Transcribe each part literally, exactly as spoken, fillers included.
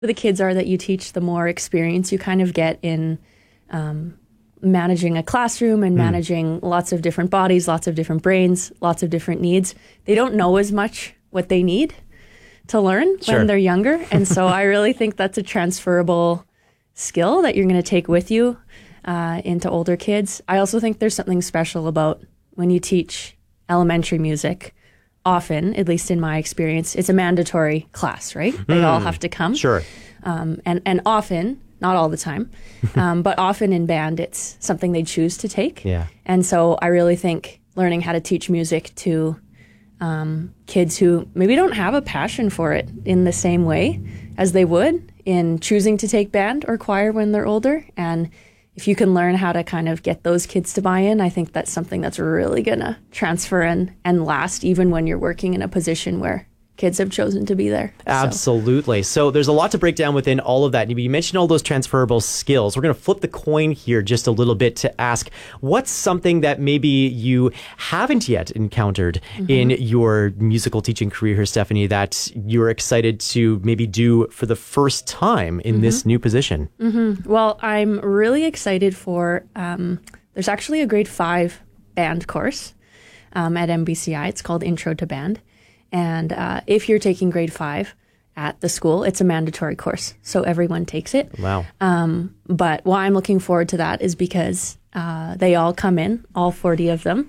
the kids are that you teach, the more experience you kind of get in um, managing a classroom and managing mm. lots of different bodies, lots of different brains, lots of different needs. They don't know as much what they need to learn sure. when they're younger. And so I really think that's a transferable skill that you're going to take with you uh, into older kids. I also think there's something special about when you teach elementary music. Often, at least in my experience, it's a mandatory class, right? They mm. all have to come. Sure. Um, and, and often, not all the time, um, but often in band, it's something they choose to take. Yeah. And so I really think learning how to teach music to um, kids who maybe don't have a passion for it in the same way as they would in choosing to take band or choir when they're older. And if you can learn how to kind of get those kids to buy in, I think that's something that's really going to transfer and, and last even when you're working in a position where kids have chosen to be there. Absolutely. So. so there's a lot to break down within all of that. You mentioned all those transferable skills. We're going to flip the coin here just a little bit to ask, what's something that maybe you haven't yet encountered mm-hmm. in your musical teaching career here, Stephanie, that you're excited to maybe do for the first time in mm-hmm. this new position? Mm-hmm. Well, I'm really excited for, um, there's actually a grade five band course um, at M B C I. It's called Intro to Band. And uh, if you're taking grade five at the school, it's a mandatory course. So everyone takes it. Wow. Um, but why I'm looking forward to that is because uh, they all come in, all forty of them,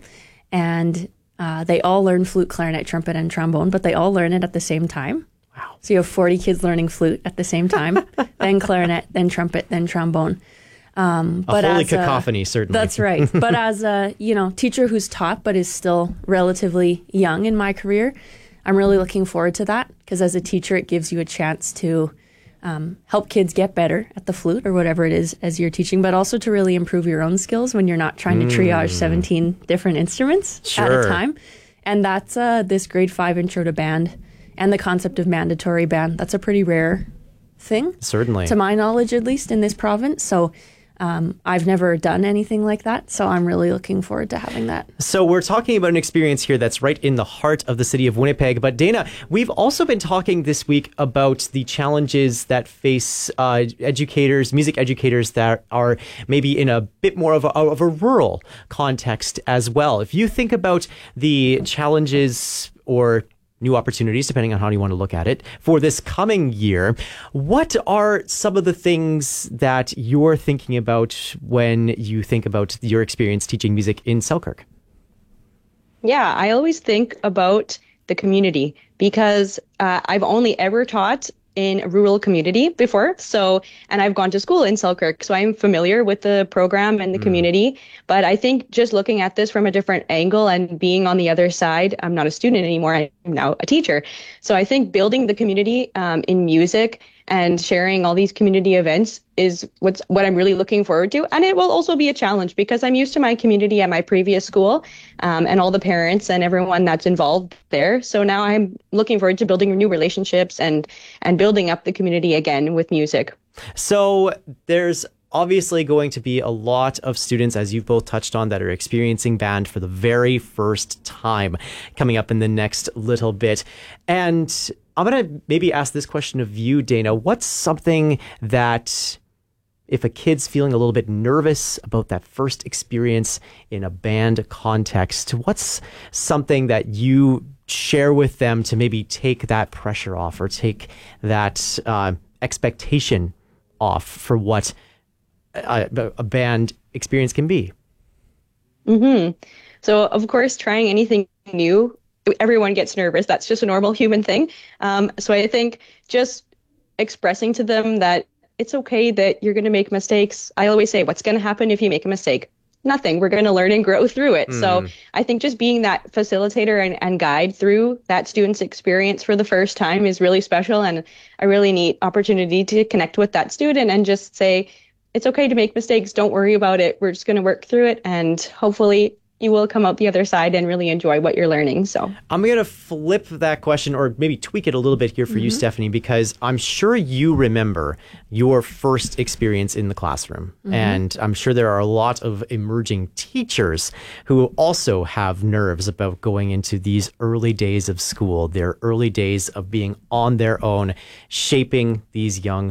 and uh, they all learn flute, clarinet, trumpet, and trombone, but they all learn it at the same time. Wow. So you have forty kids learning flute at the same time, then clarinet, then trumpet, then trombone. Um, but a holy cacophony, a, certainly. That's right. But as a you know teacher who's taught but is still relatively young in my career, I'm really looking forward to that because as a teacher, it gives you a chance to um, help kids get better at the flute or whatever it is as you're teaching, but also to really improve your own skills when you're not trying to triage mm. seventeen different instruments sure. at a time. And that's uh, this grade five intro to band and the concept of mandatory band. That's a pretty rare thing. Certainly. To my knowledge, at least in this province. So Um, I've never done anything like that, so I'm really looking forward to having that. So we're talking about an experience here that's right in the heart of the city of Winnipeg. But Dana, we've also been talking this week about the challenges that face uh, educators, music educators that are maybe in a bit more of a, of a rural context as well. If you think about the challenges or new opportunities, depending on how you want to look at it, for this coming year, what are some of the things that you're thinking about when you think about your experience teaching music in Selkirk? Yeah, I always think about the community because uh, I've only ever taught in a rural community before. So, and I've gone to school in Selkirk, so I'm familiar with the program and the mm. community. But I think just looking at this from a different angle and being on the other side, I'm not a student anymore. I'm now a teacher. So I think building the community um, in music and sharing all these community events is what's what I'm really looking forward to. And it will also be a challenge because I'm used to my community at my previous school um, and all the parents and everyone that's involved there. So now I'm looking forward to building new relationships and and building up the community again with music. So there's obviously going to be a lot of students, as you've both touched on, that are experiencing band for the very first time coming up in the next little bit. And I'm going to maybe ask this question of you, Dana. What's something that, if a kid's feeling a little bit nervous about that first experience in a band context, what's something that you share with them to maybe take that pressure off or take that uh, expectation off for what a, a band experience can be? Mm-hmm. So, of course, trying anything new, everyone gets nervous. That's just a normal human thing. Um, so I think just expressing to them that it's okay that you're going to make mistakes. I always say, what's going to happen if you make a mistake? Nothing. We're going to learn and grow through it. Mm. So I think just being that facilitator and, and guide through that student's experience for the first time is really special and a really neat opportunity to connect with that student and just say, it's okay to make mistakes. Don't worry about it. We're just going to work through it. And hopefully you will come out the other side and really enjoy what you're learning. So I'm going to flip that question or maybe tweak it a little bit here for mm-hmm. you, Stephanie, because I'm sure you remember your first experience in the classroom. Mm-hmm. And I'm sure there are a lot of emerging teachers who also have nerves about going into these early days of school, their early days of being on their own, shaping these young